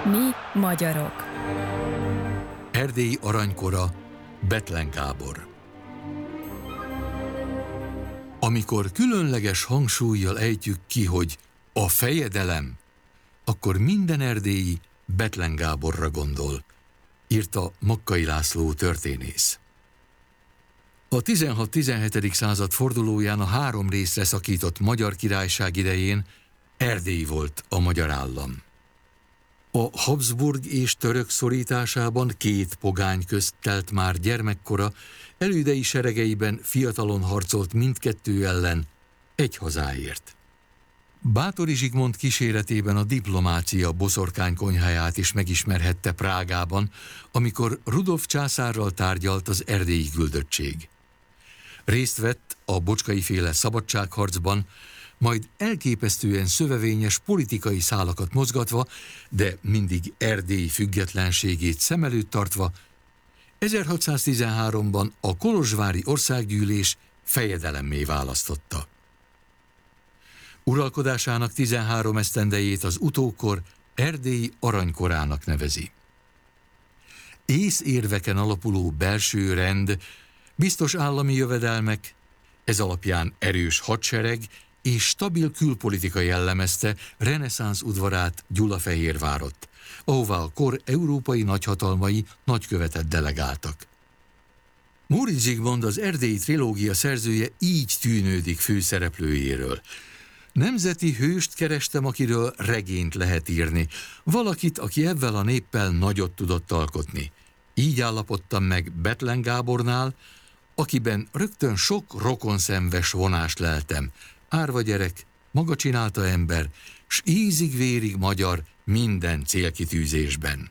Mi magyarok. Erdélyi aranykora, Bethlen Gábor. Amikor különleges hangsúllyal ejtjük ki, hogy a fejedelem, akkor minden erdélyi Bethlen Gáborra gondol, írta Makkai László történész. A 16-17. Század fordulóján a 3 részre szakított Magyar Királyság idején Erdély volt a magyar állam. A Habsburg és török szorításában 2 pogány közt telt már gyermekkora, elődei seregeiben fiatalon harcolt mindkettő ellen, egy hazáért. Báthory Zsigmond kíséretében a diplomácia boszorkánykonyháját is megismerhette Prágában, amikor Rudolf császárral tárgyalt az erdélyi küldöttség. Részt vett a Bocskai-féle szabadságharcban, majd elképesztően szövevényes politikai szálakat mozgatva, de mindig Erdély függetlenségét szem előtt tartva, 1613-ban a kolozsvári országgyűlés fejedelemmé választotta. Uralkodásának 13 esztendejét az utókor erdélyi aranykorának nevezi. Észérveken alapuló belső rend, biztos állami jövedelmek, ez alapján erős hadsereg és stabil külpolitika jellemezte reneszánsz udvarát, Gyulafehérvárot, ahová a kor európai nagyhatalmai nagykövetet delegáltak. Móricz Zsigmond, az erdélyi trilógia szerzője így tűnődik főszereplőjéről. Nemzeti hőst kerestem, akiről regényt lehet írni, valakit, aki ebben a néppel nagyot tudott alkotni. Így állapodtam meg Bethlen Gábornál, akiben rögtön sok rokonszenves vonást leltem. Árva gyerek, maga csinálta ember, s ízig-vérig magyar minden célkitűzésben.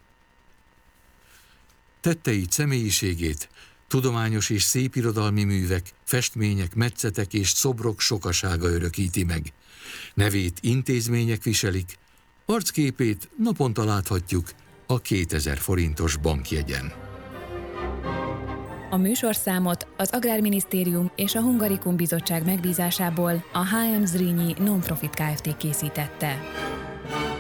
Tetteit, személyiségét, tudományos és szépirodalmi művek, festmények, metszetek és szobrok sokasága örökíti meg. Nevét intézmények viselik, arcképét naponta láthatjuk a 2000 forintos bankjegyen. A műsorszámot az Agrárminisztérium és a Hungarikum Bizottság megbízásából a HM Zrínyi Non-Profit Kft. Készítette.